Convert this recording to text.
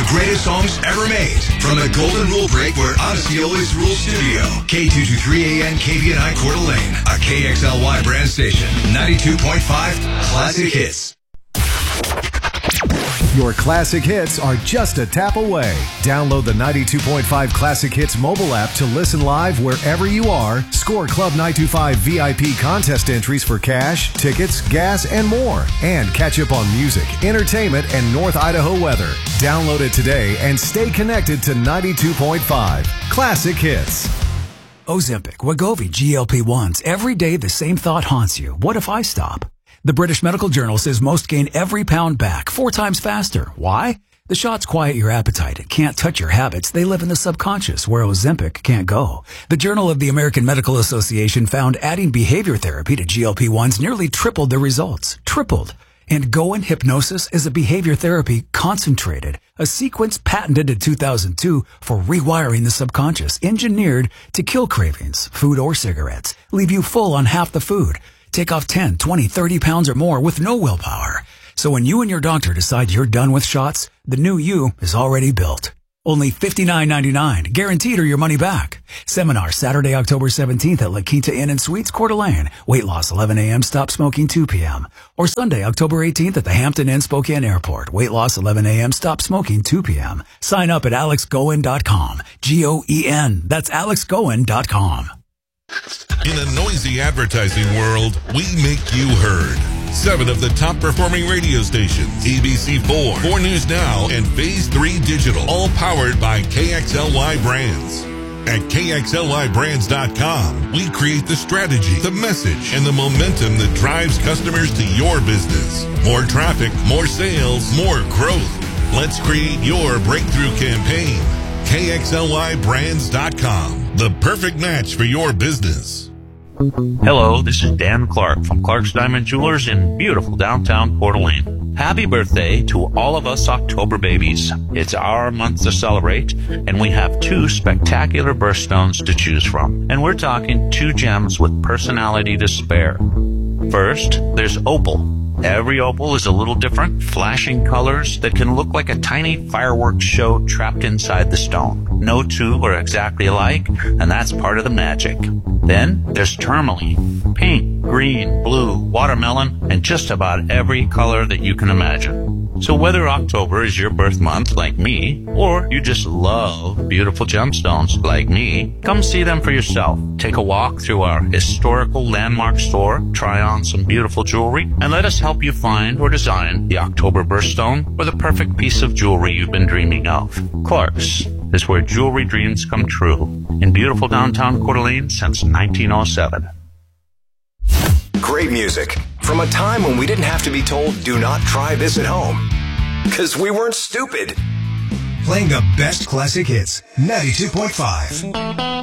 greatest songs ever made. From the Golden Rule Break, where honesty always rules studio. K223AN KVNI Coeur d'Alene, a KXLY brand station. 92.5 Classic Hits. Your classic hits are just a tap away. Download the 92.5 Classic Hits mobile app to listen live wherever you are. Score Club 925 VIP contest entries for cash, tickets, gas, and more. And catch up on music, entertainment, and North Idaho weather. Download it today and stay connected to 92.5 Classic Hits. Ozempic, Wegovy, GLP-1s. Every day the same thought haunts you. What if I stop? The British Medical Journal says most gain every pound back 4 times faster. Why? The shots quiet your appetite. It can't touch your habits. They live in the subconscious, where Ozempic can't go. The Journal of the American Medical Association found adding behavior therapy to GLP-1s nearly tripled the results. Tripled. And Goin Hypnosis is a behavior therapy concentrated, a sequence patented in 2002 for rewiring the subconscious, engineered to kill cravings, food or cigarettes, leave you full on half the food. Take off 10, 20, 30 pounds or more with no willpower. So when you and your doctor decide you're done with shots, the new you is already built. Only $59.99, guaranteed or your money back. Seminar Saturday, October 17th at La Quinta Inn and Suites, Coeur d'Alene. Weight loss 11 a.m., stop smoking 2 p.m. Or Sunday, October 18th at the Hampton Inn, Spokane Airport. Weight loss 11 a.m., stop smoking 2 p.m. Sign up at alexgoen.com. G-O-E-N. That's alexgoen.com. In a noisy advertising world, we make you heard. 7 of the top performing radio stations, ABC4, 4 News Now, and Phase 3 Digital, all powered by KXLY Brands. At KXLYBrands.com, we create the strategy, the message, and the momentum that drives customers to your business. More traffic, more sales, more growth. Let's create your breakthrough campaign. KXLYBrands.com, the perfect match for your business. Hello, this is Dan Clark from Clark's Diamond Jewelers in beautiful downtown Coeur d'Alene. Happy birthday to all of us October babies. It's our month to celebrate, and we have 2 spectacular birthstones to choose from. And we're talking 2 gems with personality to spare. First, there's opal. Every opal is a little different, flashing colors that can look like a tiny fireworks show trapped inside the stone. No 2 are exactly alike, and that's part of the magic. Then there's tourmaline, pink, green, blue, watermelon, and just about every color that you can imagine. So whether October is your birth month like me, or you just love beautiful gemstones like me, come see them for yourself. Take a walk through our historical landmark store, try on some beautiful jewelry, and let us help you find or design the October birthstone or the perfect piece of jewelry you've been dreaming of. Clark's is where jewelry dreams come true, in beautiful downtown Coeur d'Alene since 1907. Great music from a time when we didn't have to be told, do not try this at home. Because we weren't stupid. Playing the best classic hits, 92.5.